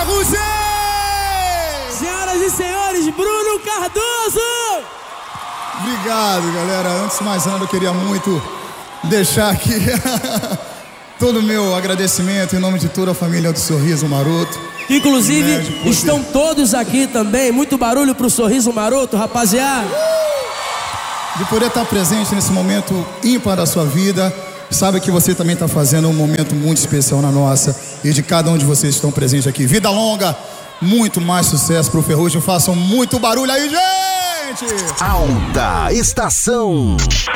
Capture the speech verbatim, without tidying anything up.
Ferrugem! Senhoras e senhores, Bruno Cardoso! Obrigado, galera. Antes de mais nada, eu queria muito deixar aqui todo o meu agradecimento em nome de toda a família do Sorriso Maroto. Inclusive, Médico, estão todos aqui também. Muito barulho pro Sorriso Maroto, rapaziada. De poder estar presente nesse momento ímpar da sua vida. Sabe que você também está fazendo um momento muito especial na nossa. E de cada um de vocês que estão presentes aqui. Vida longa, muito mais sucesso pro Ferrugem. Façam muito barulho aí, gente! Alta Estação.